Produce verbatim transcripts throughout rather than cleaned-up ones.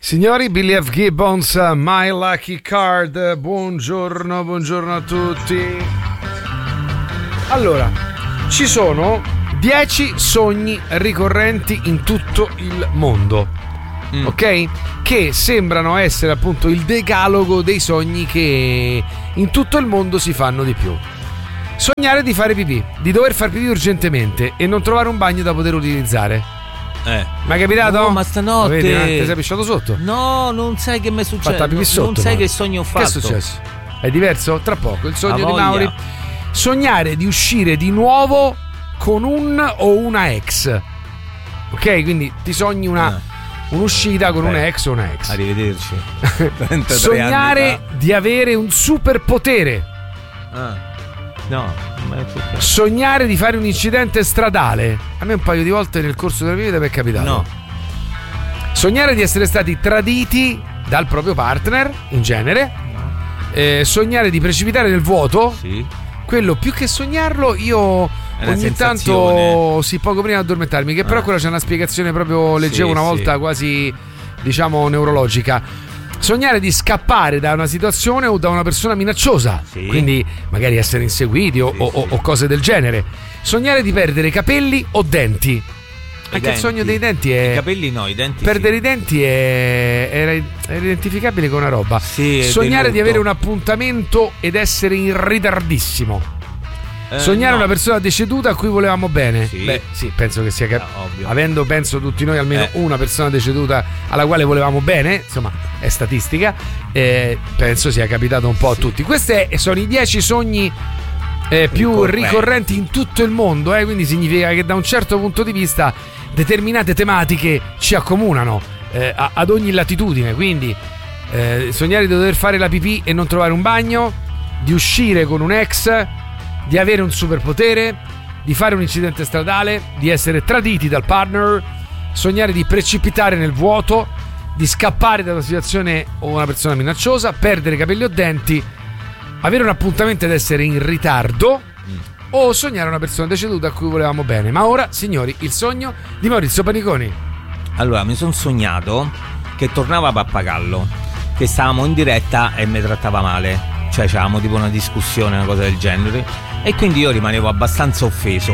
Signori, Billy F. Gibbons, My Lucky Card. Buongiorno, buongiorno a tutti. Allora, ci sono dieci sogni ricorrenti in tutto il mondo, mm. ok? Che sembrano essere appunto il decalogo dei sogni che in tutto il mondo si fanno di più. Sognare di fare pipì, di dover far pipì urgentemente e non trovare un bagno da poter utilizzare. Eh. Ma è capitato? No, ma stanotte vedi, ti sei pisciato sotto? No, non sai che mi è successo. Fatta pipì sotto, non sai ma... che sogno ho fatto. Che è successo? È diverso? Tra poco. Il sogno A di voglia. Mauri. Sognare di uscire di nuovo con un o una ex. Ok, quindi ti sogni una no. un'uscita con Beh, un ex o una ex. Arrivederci. Sognare di avere un superpotere. Ah. No. Sognare di fare un incidente stradale. A me un paio di volte nel corso della mia vita mi è capitato. No. Sognare di essere stati traditi dal proprio partner, in genere. No. Eh, sognare di precipitare nel vuoto. Sì. Quello più che sognarlo io è ogni tanto sì, poco prima di addormentarmi, che però ah. quella c'è una spiegazione proprio, leggevo sì, una volta sì. quasi diciamo neurologica. Sognare di scappare da una situazione o da una persona minacciosa, sì. quindi magari essere inseguiti o, sì, o, sì. o cose del genere. Sognare di perdere capelli o denti. I Anche denti. Il sogno dei denti è... I capelli no, i denti Perdere sì. i denti è... è identificabile con una roba. Sì, sognare di avere un appuntamento ed essere in ritardissimo. Eh, Sognare no. una persona deceduta a cui volevamo bene. Sì. Beh, sì, penso che sia cap- no, avendo penso tutti noi almeno eh. una persona deceduta alla quale volevamo bene, insomma, è statistica. Eh, penso sia capitato un po' sì. a tutti. Questi sono i dieci sogni eh, più ricorrenti in tutto il mondo, eh, quindi significa che da un certo punto di vista determinate tematiche ci accomunano eh, a- ad ogni latitudine. Quindi eh, sognare di dover fare la pipì e non trovare un bagno, di uscire con un ex, di avere un superpotere, di fare un incidente stradale, di essere traditi dal partner, sognare di precipitare nel vuoto, di scappare da una situazione o una persona minacciosa, perdere capelli o denti, avere un appuntamento ed essere in ritardo mm. o sognare una persona deceduta a cui volevamo bene. Ma ora, signori, il sogno di Maurizio Paniconi. Allora, mi sono sognato che tornava Pappagallo, che stavamo in diretta e mi trattava male. Cioè c'avevamo tipo una discussione, una cosa del genere, e quindi io rimanevo abbastanza offeso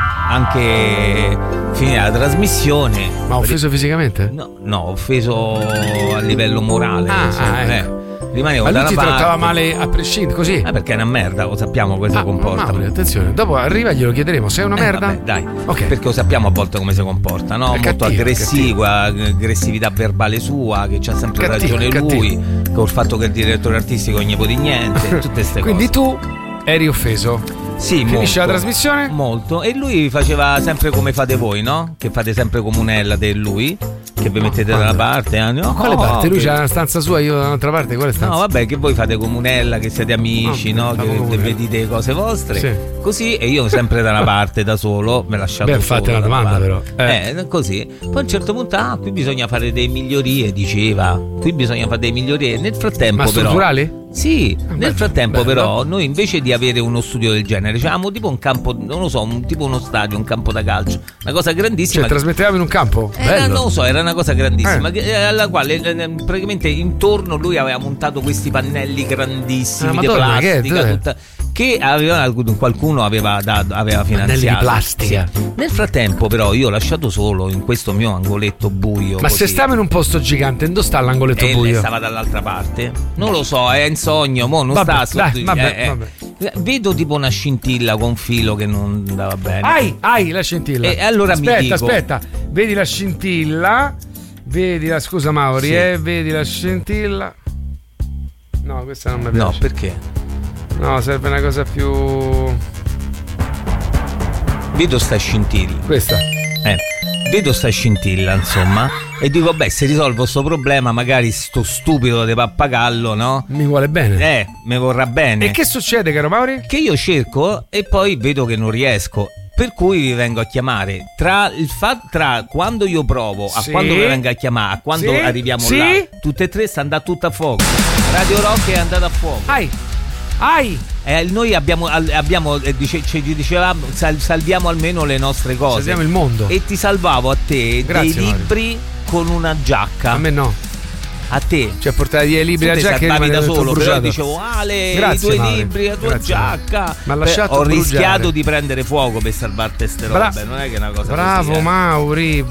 anche fine la trasmissione. Ma offeso fisicamente? No, no, offeso a livello morale. Ah, insomma, ah, ecco. eh. Rimanevo ma lui da ti una parte. trattava male a prescindere, così? Eh, perché è una merda, lo sappiamo come ah, si comporta. Mauri, attenzione, dopo arriva e glielo chiederemo. Sei una eh, merda? Vabbè, dai, okay. Perché lo sappiamo a volte come si comporta, no? È Molto cattivo, aggressiva, aggressività verbale sua, che c'ha sempre cattivo, ragione cattivo. lui, col fatto che il direttore artistico non gli può di niente, tutte queste Quindi cose. tu eri offeso. Sì, finisce molto, la trasmissione? Molto. E lui faceva sempre come fate voi, no? Che fate sempre comunella di lui, che vi mettete da una parte. Eh? No, quale parte? Lui che... c'ha una stanza sua, io da un'altra parte. Quale stanza? No, vabbè, che voi fate comunella, che siete amici, oh, no? Che, che vi dite cose vostre. Sì. Così, e io sempre da una parte, da solo, me lasciato Beh, solo. fate una domanda però. Eh. eh, così. Poi a un certo punto, ah, qui bisogna fare delle migliorie, diceva. Qui bisogna fare delle migliorie. Nel frattempo, Ma strutturali? però. Sì, ah, nel bello, frattempo bello. però noi invece di avere uno studio del genere avevamo tipo un campo, non lo so, un, tipo uno stadio, un campo da calcio, una cosa grandissima. Cioè trasmettevamo in un campo? Era, Bello. non lo so, era una cosa grandissima eh. che, alla quale eh, praticamente intorno lui aveva montato questi pannelli grandissimi ah, di Madonna, plastica che, tutta, che aveva, qualcuno aveva, dato, aveva finanziato. Pannelli di plastica. Sì. Nel frattempo però io ho lasciato solo in questo mio angoletto buio. Ma così. se stavo in un posto gigante, dove sta l'angoletto e buio? Lei stava dall'altra parte? Non lo so, è in sogno, mo non vabbè, sta dai, vabbè, eh, vabbè. Eh, vedo tipo una scintilla con un filo che non andava bene. Ai, ai, la scintilla. E allora aspetta, mi dico, aspetta, vedi la scintilla? Vedi la scusa Mauri, sì. eh, vedi la scintilla? No, questa non mi piace. No, perché? No, serve una cosa più. Vedo sta scintilla. Questa. Eh, vedo sta scintilla, insomma, e dico, beh, se risolvo sto problema, magari sto stupido di Pappagallo, no? Mi vuole bene. Eh, mi vorrà bene. E che succede, caro Mauri? Che io cerco e poi vedo che non riesco. Per cui vi vengo a chiamare. Tra il fa- tra quando io provo a sì. quando vi vengo a chiamare, a quando sì. arriviamo sì. là, tutte e tre sta andando tutto a fuoco. Radio Rock è andata a fuoco. Ai! Ai! Eh, noi abbiamo, abbiamo eh, dice, ci dicevamo sal, salviamo almeno le nostre cose. Salviamo il mondo. E ti salvavo a te. Grazie, dei libri Mario. con una giacca. A me no. A te. Cioè portare via i libri a giacca salvavi da solo, bruciato. però dicevo Ale, Grazie, i tuoi Maure. libri, la tua Grazie, giacca. mi ha lasciato Ho bruciare. rischiato di prendere fuoco per salvarti ste robe, Bra- non è che è una cosa bravo così, eh. Mauri,